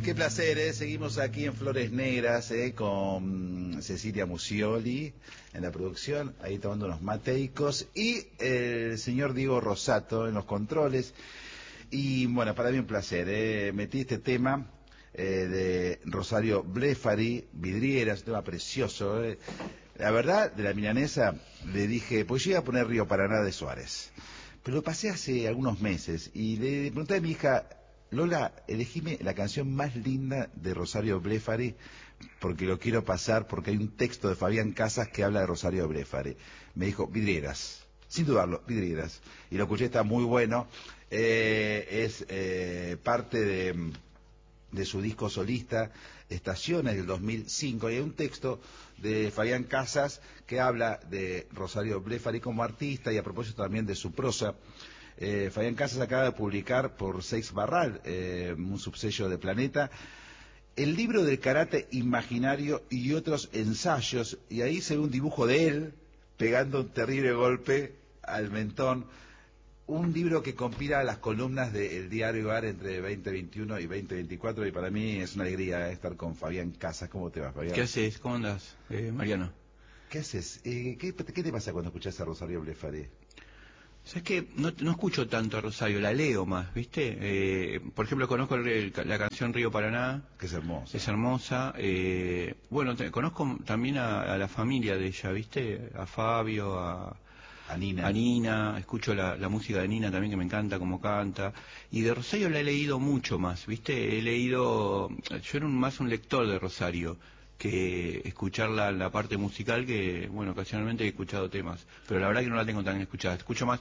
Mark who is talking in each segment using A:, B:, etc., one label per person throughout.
A: Qué placer, seguimos aquí en Flores Negras con Cecilia Musioli en la producción, ahí tomando unos mateicos, y el señor Diego Rosato en los controles. Y bueno, para mí un placer, metí este tema de Rosario Blefari, Vidrieras, un tema precioso. La verdad, de la milanesa le dije, pues yo iba a poner Río Paraná de Suárez, pero lo pasé hace algunos meses y le pregunté a mi hija, Lola, elegime la canción más linda de Rosario Blefari, porque lo quiero pasar, porque hay un texto de Fabián Casas que habla de Rosario Blefari. Me dijo, Vidrieras, sin dudarlo, Vidrieras. Y lo escuché, está muy bueno. Es parte de su disco solista, Estaciones, del 2005, y hay un texto de Fabián Casas que habla de Rosario Blefari como artista, y a propósito también de su prosa. Fabián Casas acaba de publicar por Seix Barral, un subsello de Planeta, el libro del karate imaginario y otros ensayos, y ahí se ve un dibujo de él pegando un terrible golpe al mentón. Un libro que compila las columnas del diario AR entre 2021 y 2024, y para mí es una alegría estar con Fabián Casas. ¿Cómo te va, Fabián?
B: ¿Qué haces? ¿Cómo andas, Mariano?
A: ¿Qué haces? ¿Qué te pasa cuando escuchás a Rosario Blefari?
B: ¿Sabes qué? No escucho tanto a Rosario, la leo más, ¿viste? Por ejemplo, conozco la canción Río Paraná.
A: Que es hermosa.
B: Es hermosa. Bueno, conozco también a la familia de ella, ¿viste? A Fabio, a Nina, escucho la música de Nina también, que me encanta cómo canta. Y de Rosario la he leído mucho más, ¿viste? Yo era más un lector de Rosario que escuchar la parte musical, que, bueno, ocasionalmente he escuchado temas, pero la verdad que no la tengo tan escuchada. Escucho más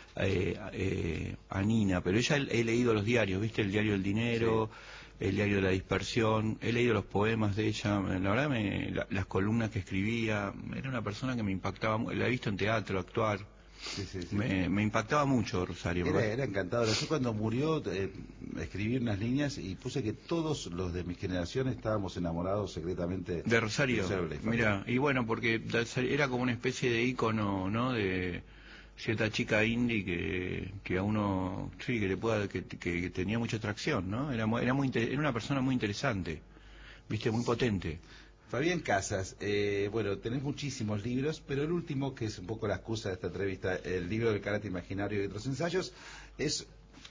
B: a Nina, pero ella he leído los diarios, ¿viste? El diario del dinero, sí, el diario de la dispersión, he leído los poemas de ella, la verdad las columnas que escribía, era una persona que me impactaba, la he visto en teatro, actuar.
A: Sí, sí, sí.
B: Me impactaba mucho Rosario.
A: Era encantadora. Yo cuando murió escribí unas líneas y puse que todos los de mi generación estábamos enamorados secretamente
B: de Rosario.
A: Mira,
B: y bueno, porque era como una especie de ícono, ¿no? De cierta chica indie que a uno, sí, que tenía mucha atracción, ¿no? Era una persona muy interesante, viste, muy potente.
A: Fabián Casas, bueno, tenés muchísimos libros, pero el último, que es un poco la excusa de esta entrevista, el libro del karate imaginario y otros ensayos, es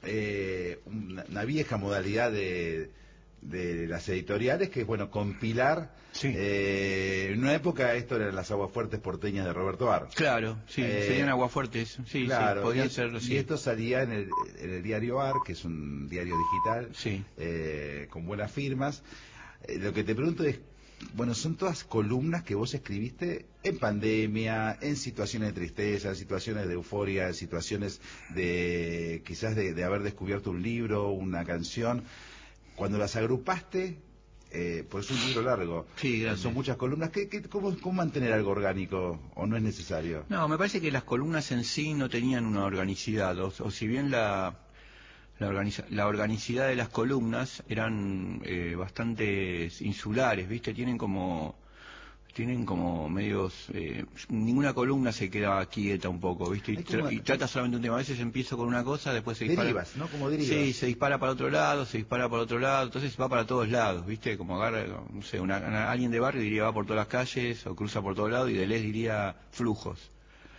A: una vieja modalidad de las editoriales, que es, bueno, compilar.
B: Sí.
A: En una época esto eran las aguafuertes porteñas de Roberto Ar.
B: Claro, sí, serían aguafuertes, sí,
A: claro,
B: sí, podían ser, sí.
A: Y esto salía en el diario Ar, que es un diario digital,
B: sí,
A: con buenas firmas. Lo que te pregunto es, bueno, son todas columnas que vos escribiste en pandemia, en situaciones de tristeza, en situaciones de euforia, en situaciones de quizás de haber descubierto un libro, una canción. Cuando las agrupaste, pues es un libro largo,
B: sí,
A: son muchas columnas, ¿cómo mantener algo orgánico, o no es necesario?
B: No, me parece que las columnas en sí no tenían una organicidad, o si bien la organicidad de las columnas eran bastante insulares, ¿viste? Tienen como medios, ninguna columna se queda quieta un poco, ¿viste? Y trata solamente un tema. A veces empiezo con una cosa, después se dispara.
A: Derivas, ¿no? Como derivas.
B: Sí, se dispara para otro lado, entonces va para todos lados, ¿viste? Como agarra, no sé, alguien de barrio diría va por todas las calles, o cruza por todos lados, y Deleuze diría flujos.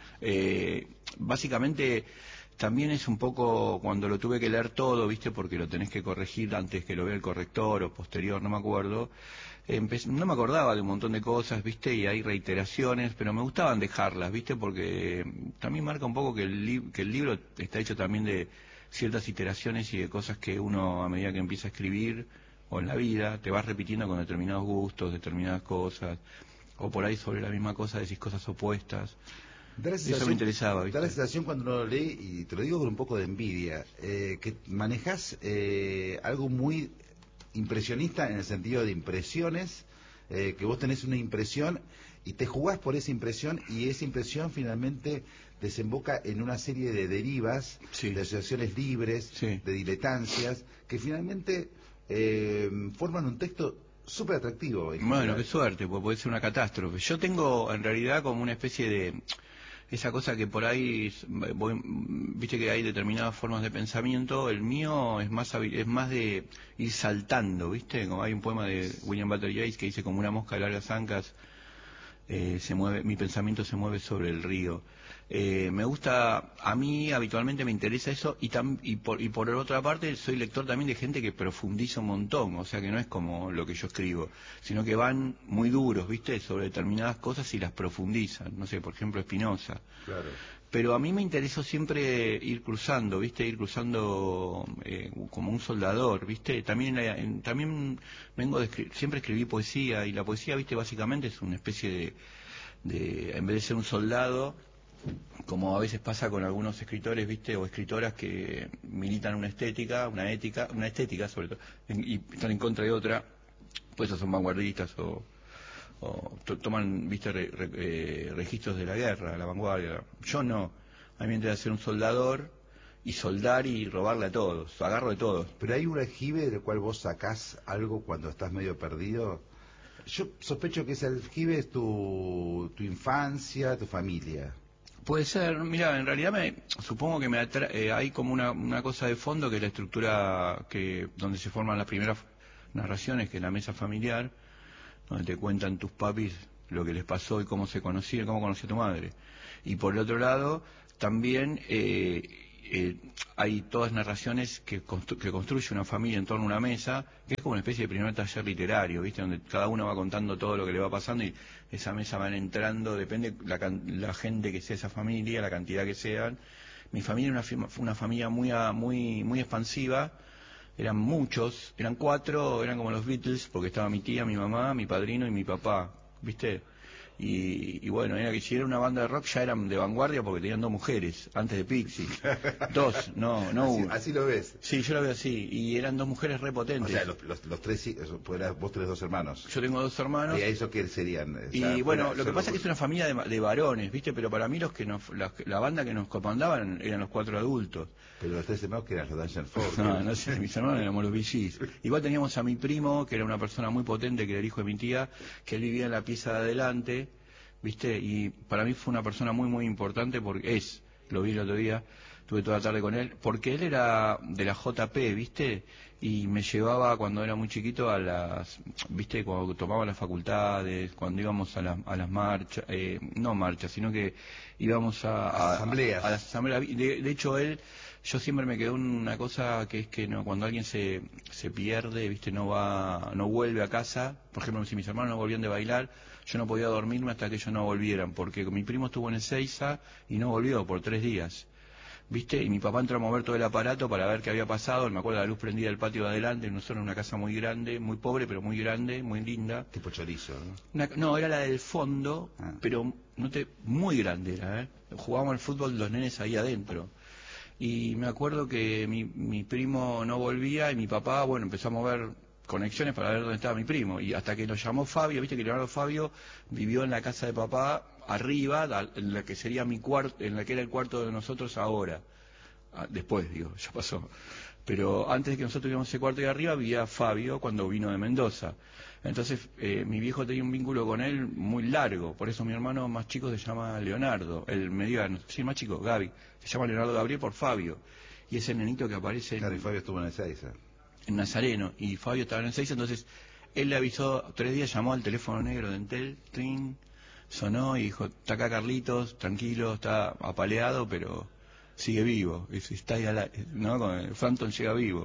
B: Básicamente también es un poco, cuando lo tuve que leer todo, ¿viste? Porque lo tenés que corregir antes que lo vea el corrector o posterior, no me acuerdo. No me acordaba de un montón de cosas, ¿viste? Y hay reiteraciones, pero me gustaban dejarlas, ¿viste? Porque también marca un poco que el libro está hecho también de ciertas iteraciones y de cosas que uno, a medida que empieza a escribir, o en la vida, te vas repitiendo con determinados gustos, determinadas cosas, o por ahí sobre la misma cosa decís cosas opuestas. Eso me interesaba, ¿viste?
A: Da la sensación cuando uno lo lee, y te lo digo con un poco de envidia, que manejas algo muy impresionista en el sentido de impresiones, que vos tenés una impresión y te jugás por esa impresión, y esa impresión finalmente desemboca en una serie de derivas,
B: sí,
A: de asociaciones libres,
B: sí,
A: de diletancias, que finalmente forman un texto súper atractivo.
B: Bueno, qué suerte, porque puede ser una catástrofe. Yo tengo en realidad como una especie de esa cosa que por ahí, viste que hay determinadas formas de pensamiento, el mío es más de ir saltando, viste, como hay un poema de William Butler Yeats que dice como una mosca de largas ancas, mi pensamiento se mueve sobre el río. Me gusta, a mí habitualmente me interesa eso y por otra parte soy lector también de gente que profundiza un montón, o sea que no es como lo que yo escribo, sino que van muy duros, ¿viste? Sobre determinadas cosas y las profundizan, no sé, por ejemplo Spinoza.
A: Claro.
B: Pero a mí me interesó siempre ir cruzando, ¿viste? Ir cruzando como un soldador, ¿viste? También siempre escribí poesía y la poesía, ¿viste? Básicamente es una especie en vez de ser un soldado, como a veces pasa con algunos escritores, ¿viste? O escritoras que militan una estética, una estética sobre todo, y están en contra de otra, pues esos son vanguardistas toman, viste, registros de la guerra, la vanguardia. Yo no. A mí me interesa ser un soldador y soldar y robarle a todos. Agarro de todos.
A: Pero hay un aljibe del cual vos sacás algo cuando estás medio perdido. Yo sospecho que ese aljibe es tu infancia, tu familia.
B: Puede ser, mira, en realidad supongo que hay como una cosa de fondo que es la estructura donde se forman las primeras narraciones, que es la mesa familiar, donde te cuentan tus papis lo que les pasó y cómo se conocieron, cómo conoció tu madre. Y por el otro lado, también hay todas narraciones que construye una familia en torno a una mesa, que es como una especie de primer taller literario, ¿viste? Donde cada uno va contando todo lo que le va pasando y esa mesa van entrando, depende la gente que sea esa familia, la cantidad que sean. Mi familia era una familia muy expansiva. Eran muchos, eran 4, eran como los Beatles, porque estaba mi tía, mi mamá, mi padrino y mi papá, ¿viste? Y bueno, era que si era una banda de rock ya eran de vanguardia porque tenían 2 mujeres, antes de Pixies. 2, no
A: así,
B: una.
A: Así lo ves.
B: Sí, yo lo veo así, y eran 2 mujeres repotentes.
A: O sea, los tres, vos tenés 2 hermanos.
B: Yo tengo 2 hermanos.
A: ¿Y eso qué serían? O sea,
B: Y bueno, lo que pasa es que es una familia de varones, ¿viste? Pero para mí la banda que nos comandaban eran los 4 adultos.
A: Pero los 3 hermanos que eran los Danger Four.
B: No sé, mis hermanos éramos los VGs. Igual teníamos a mi primo, que era una persona muy potente, que era el hijo de mi tía, que él vivía en la pieza de adelante, ¿viste? Y para mí fue una persona muy importante porque lo vi el otro día, estuve toda la tarde con él, porque él era de la JP, ¿viste? Y me llevaba cuando era muy chiquito ¿viste? Cuando tomaba las facultades, cuando íbamos a las marchas, no marchas, sino que íbamos a
A: asambleas.
B: A las asambleas. De hecho, yo siempre me quedó una cosa que es que cuando alguien se pierde, ¿viste? No vuelve a casa. Por ejemplo, si mis hermanos no volvían de bailar, yo no podía dormirme hasta que ellos no volvieran, porque mi primo estuvo en Ezeiza y no volvió por 3 días. ¿Viste? Y mi papá entró a mover todo el aparato para ver qué había pasado. Me acuerdo la luz prendida del patio de adelante. Nosotros en una casa muy grande, muy pobre, pero muy grande, muy linda.
A: Tipo chorizo, ¿no?
B: No, era la del fondo, pero muy grande era, ¿eh? Jugábamos al fútbol los nenes ahí adentro. Y me acuerdo que mi primo no volvía y mi papá, bueno, empezó a mover conexiones para ver dónde estaba mi primo. Y hasta que nos llamó Fabio, viste que Leonardo Fabio vivió en la casa de papá, arriba, en la que sería mi cuarto, en la que era el cuarto de nosotros ahora. Después, digo, ya pasó. Pero antes de que nosotros tuviéramos ese cuarto de arriba, vivía Fabio cuando vino de Mendoza. Entonces, mi viejo tenía un vínculo con él muy largo. Por eso mi hermano más chico se llama Leonardo. El mediano, sí, más chico, Gaby. Se llama Leonardo Gabriel por Fabio. Y ese nenito que aparece
A: claro, y Fabio estuvo en Ezeiza.
B: En Nazareno. Y Fabio estaba en Ezeiza, entonces él le avisó 3 días, llamó al teléfono negro de Entel, trin, sonó y dijo, está acá Carlitos, tranquilo, está apaleado, pero sigue vivo. Está ahí ¿no? Frampton llega vivo.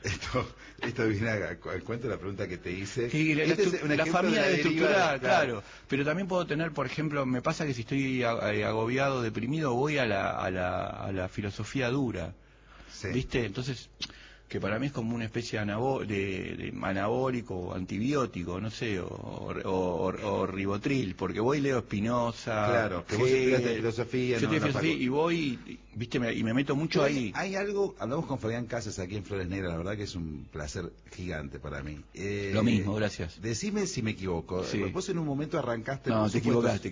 A: Esto viene al cuento de la pregunta que te hice.
B: Sí, la familia debe estructurar, claro. Pero también puedo tener, por ejemplo, me pasa que si estoy agobiado, deprimido, voy a la filosofía dura. Sí. ¿Viste? Entonces, que para mí es como una especie de anabólico, antibiótico, no sé, o ribotril, porque voy y leo Spinoza.
A: Claro, que vos estudiaste filosofía.
B: Yo estudié filosofía y voy, viste, y me meto mucho ahí.
A: Hay algo, hablamos con Fabián Casas aquí en Flores Negras, la verdad que es un placer gigante para mí.
B: Lo mismo, gracias.
A: Decime si me equivoco.
B: Sí.
A: Vos en un momento arrancaste...
B: No, te equivocaste.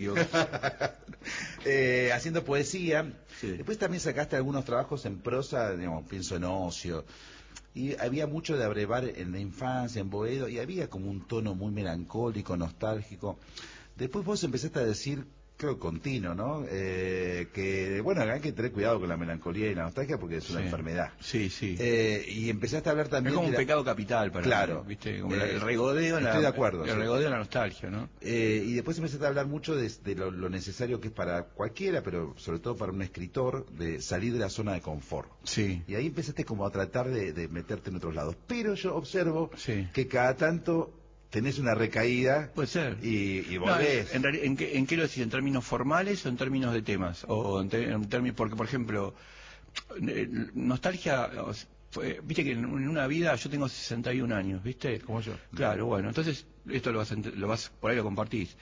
A: Haciendo poesía.
B: Sí.
A: Después también sacaste algunos trabajos en prosa, digamos, pienso en Ocio. Y había mucho de abrevar en la infancia, en Boedo, y había como un tono muy melancólico, nostálgico. Después vos empezaste a decir creo continuo, ¿no? Que, bueno, hay que tener cuidado con la melancolía y la nostalgia porque es una enfermedad.
B: Sí, sí.
A: Y empezaste a hablar también...
B: Es como un pecado capital para
A: claro,
B: mí, ¿viste? Como el regodeo,
A: estoy de acuerdo,
B: el regodeo de la nostalgia, ¿no?
A: Y después empezaste a hablar mucho de lo necesario que es para cualquiera, pero sobre todo para un escritor, de salir de la zona de confort.
B: Sí.
A: Y ahí empezaste como a tratar de meterte en otros lados. Pero yo observo
B: Sí.
A: que cada tanto tenés una recaída.
B: Puede ser.
A: Y volvés.
B: No, ¿en qué lo decís? ¿En términos formales o en términos de temas? O en términos, porque, por ejemplo, nostalgia... Viste que en una vida yo tengo 61 años, ¿viste?
A: Como yo.
B: Claro, bueno, entonces esto por ahí lo compartís.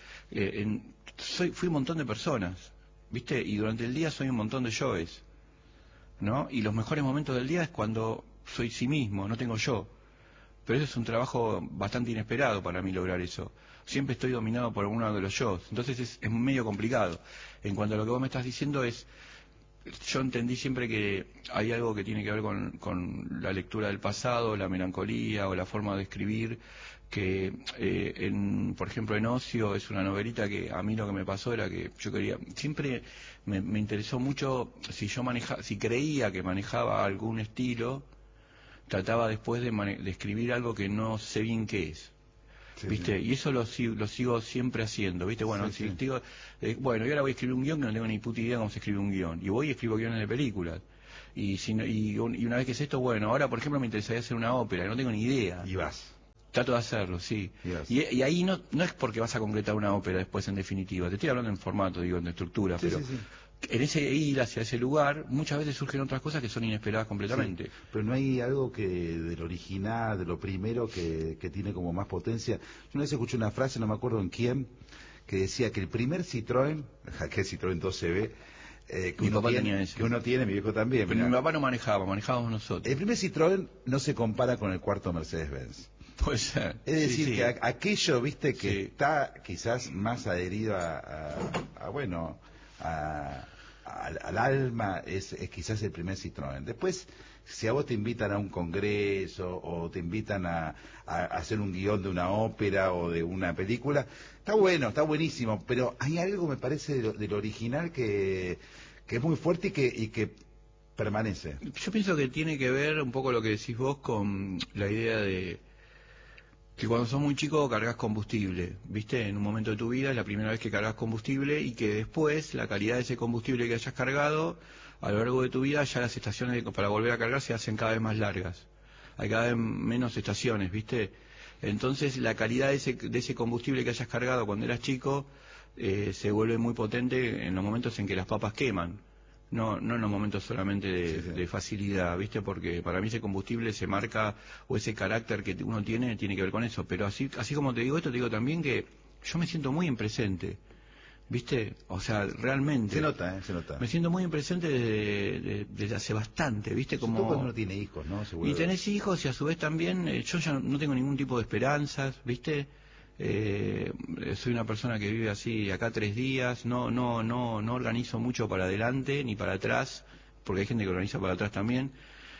B: Fui un montón de personas, ¿viste? Y durante el día soy un montón de yoes, ¿no? Y los mejores momentos del día es cuando soy sí mismo, no tengo yo. Pero eso es un trabajo bastante inesperado para mí lograr eso. Siempre estoy dominado por uno de los yo. Entonces es medio complicado. En cuanto a lo que vos me estás diciendo yo entendí siempre que hay algo que tiene que ver con la lectura del pasado, la melancolía o la forma de escribir, que por ejemplo en Ocio es una novelita que a mí lo que me pasó era que yo quería, siempre me interesó mucho, si creía que manejaba algún estilo, trataba después de escribir algo que no sé bien qué es. Sí, ¿viste? Sí. Y eso lo sigo siempre haciendo, ¿viste? Bueno, sí, si digo, bueno, yo ahora voy a escribir un guión que no tengo ni puta idea cómo se escribe un guión. Y voy y escribo guiones de películas. Y una vez que es esto, bueno, ahora por ejemplo me interesaría hacer una ópera, no tengo ni idea.
A: Y vas.
B: Trato de hacerlo, sí. Y ahí no es porque vas a concretar una ópera después en definitiva. Te estoy hablando en formato, digo, en estructura, sí, pero... Sí, sí. En ese ir hacia ese lugar, muchas veces surgen otras cosas que son inesperadas completamente. Sí,
A: pero no hay algo que del original, de lo primero, que tiene como más potencia. Yo una vez escuché una frase, no me acuerdo en quién, que decía que el primer Citroën, que Citroën 2CV, que uno tiene, mi viejo también.
B: Pero mi papá no manejábamos nosotros.
A: El primer Citroën no se compara con el cuarto Mercedes-Benz.
B: Puede ser.
A: Es decir, que aquello, viste, que está quizás más adherido al alma, es quizás el primer Citroën. Después, si a vos te invitan a un congreso o te invitan a hacer un guión de una ópera o de una película, está bueno, está buenísimo, pero hay algo, me parece, de lo original que es muy fuerte y que permanece.
B: Yo pienso que tiene que ver un poco lo que decís vos con la idea de que cuando sos muy chico cargas combustible, ¿viste? En un momento de tu vida es la primera vez que cargas combustible y que después la calidad de ese combustible que hayas cargado a lo largo de tu vida ya las estaciones para volver a cargar se hacen cada vez más largas. Hay cada vez menos estaciones, ¿viste? Entonces la calidad de ese combustible que hayas cargado cuando eras chico se vuelve muy potente en los momentos en que las papas queman. No en los momentos solamente de facilidad, ¿viste? Porque para mí ese combustible se marca, o ese carácter que uno tiene que ver con eso. Pero así como te digo esto, te digo también que yo me siento muy en presente, ¿viste? O sea, realmente.
A: Se nota, se nota.
B: Me siento muy en presente desde hace bastante, ¿viste? Como...
A: cuando uno tiene hijos, ¿no?
B: Y tenés hijos y a su vez también, yo ya no tengo ningún tipo de esperanzas, ¿viste? Soy una persona que vive así acá 3 días, no organizo mucho para adelante ni para atrás, porque hay gente que organiza para atrás también,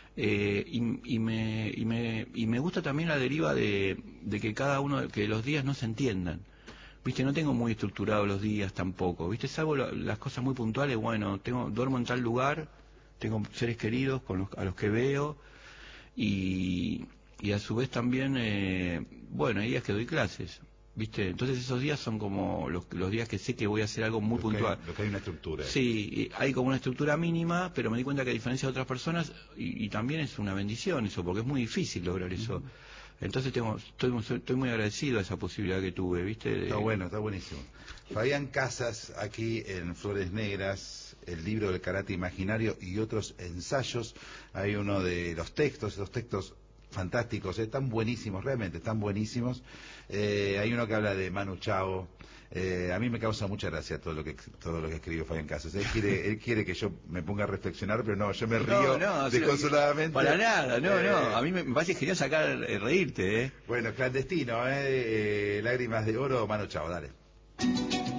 B: y me gusta también la deriva de que que los días no se entiendan, viste, no tengo muy estructurados los días tampoco, viste, salvo las cosas muy puntuales, bueno, duermo en tal lugar, tengo seres queridos a los que veo, y a su vez también, bueno, hay días que doy clases, ¿viste? Entonces esos días son como los días que sé que voy a hacer algo muy puntual.
A: Lo que hay una estructura.
B: Sí, hay como una estructura mínima, pero me di cuenta que a diferencia de otras personas, y también es una bendición eso, porque es muy difícil lograr eso. Entonces estoy muy agradecido a esa posibilidad que tuve, ¿viste?
A: Está bueno, está buenísimo. Fabián Casas, aquí en Flores Negras, el libro del karate imaginario y otros ensayos. Hay uno de los textos fantásticos, están buenísimos, realmente están buenísimos. Hay uno que habla de Manu Chao. A mí me causa mucha gracia todo lo que escribió Fabián Casas. Él quiere que yo me ponga a reflexionar, pero no, yo me río desconsoladamente.
B: Para nada, no. A mí me parece genial reírte,
A: Bueno, clandestino, Lágrimas de Oro, Manu Chao, dale.